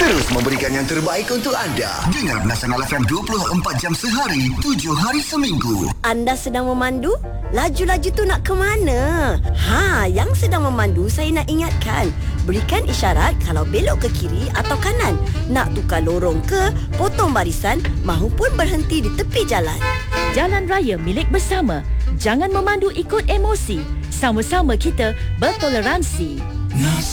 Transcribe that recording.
Terus memberikan yang terbaik untuk anda. Dengar Nasional FM 24 jam sehari, 7 hari seminggu. Anda sedang memandu? Laju-laju tu nak ke mana? Yang sedang memandu saya nak ingatkan. Berikan isyarat kalau belok ke kiri atau kanan. Nak tukar lorong ke, potong barisan mahupun berhenti di tepi jalan. Jalan raya milik bersama. Jangan memandu ikut emosi. Sama-sama kita bertoleransi.